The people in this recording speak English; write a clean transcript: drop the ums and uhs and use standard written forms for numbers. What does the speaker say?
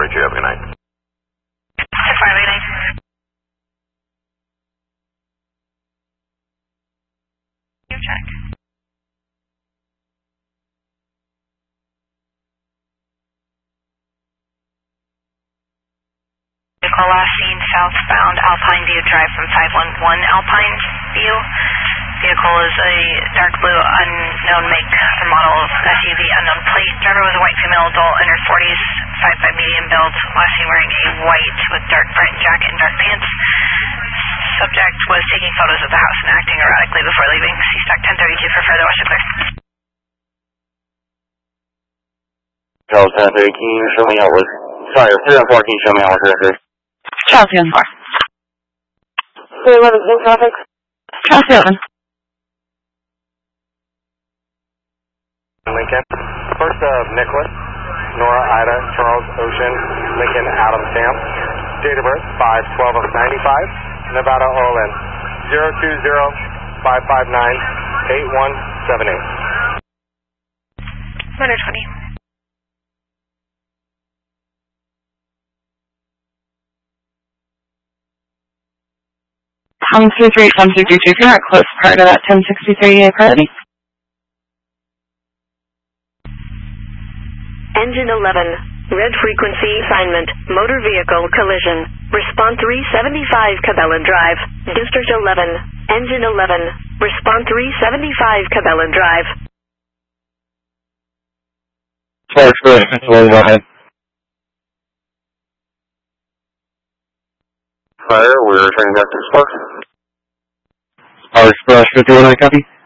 Roger, have a good night. 589. Check. Vehicle last seen southbound Alpine View Drive from 511 Alpine View. Vehicle is a dark blue unknown make or model SUV, unknown plate. Driver was a white female adult in her 40s, 5'5" medium build. Last seen wearing a white with dark print jacket and dark pants. Subject was taking photos of the house and acting erratically before leaving. See stock 1032 for further watch and clear. Charles 1032, show me out with. Sorry, 314, show me out with. Charles 4. 311, traffic. Charles 7. Lincoln. First Nicholas, Nora, Ida, Charles, Ocean, Lincoln, Adam, Sam. Date of birth 5/12 of 95. Nevada, Orlin. 020-559-8178. Minor 20. Tom 23, 152, if you're not close prior to that 1063 priority. Engine 11, red frequency assignment, motor vehicle collision. Response 375 Cabela Drive, District 11, Engine 11, Response 375 Cabela Drive. Sorry, go ahead. Fire, we're returning back to Spark. Spark Express, 51, I copy.